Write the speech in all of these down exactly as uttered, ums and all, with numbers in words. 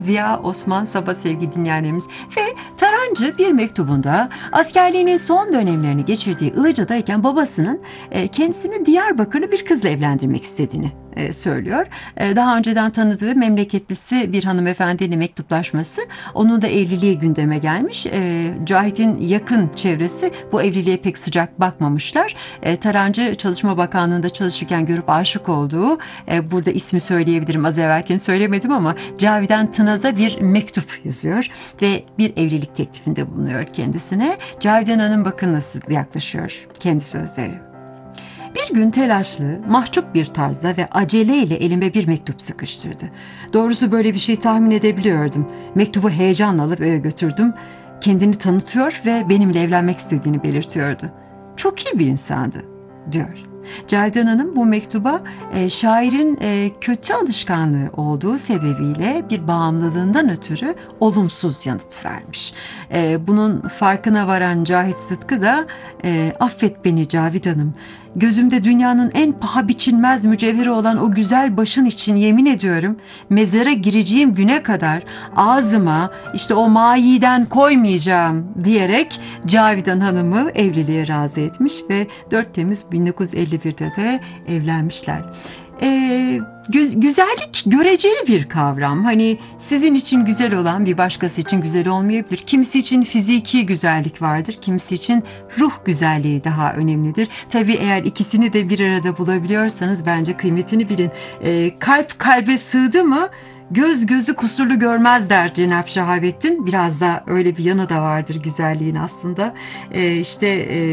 Ziya Osman Sabah sevgili dinleyenlerimiz ve Tarancı bir mektubunda askerliğinin son dönemlerini geçirdiği Ilıca'dayken babasının e, kendisini Diyarbakırlı bir kızla evlendirmek istediğini e, söylüyor. E, daha önceden tanıdığı memleketlisi bir hanımefendiyle mektuplaşması, onun da evliliği gündeme gelmiş. E, Cahit'in yakın çevresi bu evliliğe pek sıcak bakmamışlar. E, Tarancı Çalışma Bakanlığı'nda çalışırken görüp aşık olduğu, e, burada ismi söyleyebilirim, az evvelken söylemedim ama Cavidan Tınaz'a bir mektup yazıyor ve bir evlilik teklifinde bulunuyor kendisine. Cavidan Hanım bakın nasıl yaklaşıyor, kendi sözleri. Bir gün telaşlı, mahcup bir tarzda ve aceleyle elime bir mektup sıkıştırdı. Doğrusu böyle bir şey tahmin edebiliyordum. Mektubu heyecanla alıp eve götürdüm. Kendini tanıtıyor ve benimle evlenmek istediğini belirtiyordu. Çok iyi bir insandı, diyor. Cavidan Hanım bu mektuba e, şairin e, kötü alışkanlığı olduğu sebebiyle bir bağımlılığından ötürü olumsuz yanıt vermiş. E, bunun farkına varan Cahit Sıtkı da e, affet beni Cavidan'ım. Gözümde dünyanın en paha biçilmez mücevheri olan o güzel başın için yemin ediyorum, mezara gireceğim güne kadar ağzıma işte o mayiden koymayacağım diyerek Cavidan Hanım'ı evliliğe razı etmiş ve dört Temmuz bin dokuz yüz elli birde de evlenmişler. Ee, gü- güzellik göreceli bir kavram. Hani sizin için güzel olan bir başkası için güzel olmayabilir. Kimisi için fiziki güzellik vardır, kimisi için ruh güzelliği daha önemlidir. Tabii eğer ikisini de bir arada bulabiliyorsanız bence kıymetini bilin. Ee, kalp kalbe sığdı mı göz gözü kusurlu görmez der Cenab-ı Şahabettin. Biraz da öyle bir yanı da vardır güzelliğin aslında. Ee, işte e,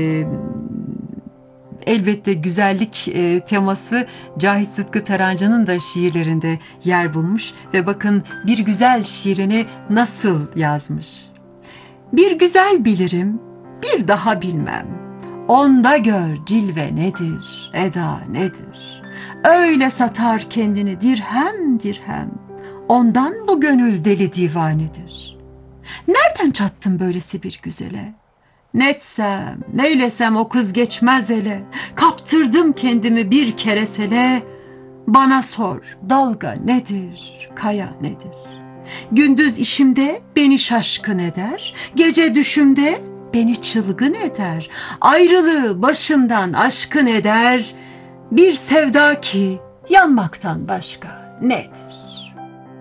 elbette güzellik e, teması Cahit Sıtkı Tarancı'nın da şiirlerinde yer bulmuş ve bakın bir güzel şiirini nasıl yazmış. Bir güzel bilirim, bir daha bilmem. Onda gör cilve nedir, eda nedir. Öyle satar kendini dirhem dirhem. Ondan bu gönül deli divanedir. Nereden çattım böylesi bir güzele? Netsem, neylesem o kız geçmez ele. Kaptırdım kendimi bir keresele. Bana sor, dalga nedir, kaya nedir? Gündüz işimde beni şaşkın eder, gece düşümde beni çılgın eder. Ayrılığı başımdan aşkın eder, bir sevda ki yanmaktan başka nedir?